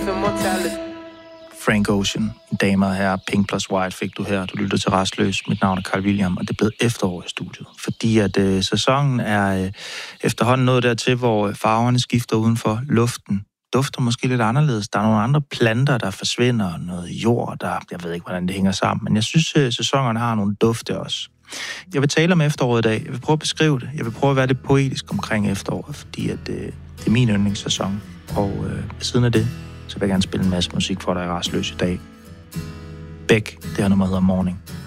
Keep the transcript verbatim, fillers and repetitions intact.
immortality. Frank Ocean, damer og herrer, Pink plus White fik du her. Du lytter til Rastløs. Mit navn er Carl William, og det er blevet efterår i studiet. Fordi at øh, sæsonen er øh, efterhånden nået dertil, hvor farverne skifter udenfor. Luften dufter måske lidt anderledes. Der er nogle andre planter, der forsvinder, noget jord, der... Jeg ved ikke, hvordan det hænger sammen, men jeg synes, at sæsonerne har nogle dufte også. Jeg vil tale om efteråret i dag. Jeg vil prøve at beskrive det. Jeg vil prøve at være lidt poetisk omkring efteråret, fordi at, øh, det er min yndlingssæson. Og øh, ved siden af det, så vil jeg gerne spille en masse musik for dig i Rastløs i dag. Beck, det her nummer hedder Morning.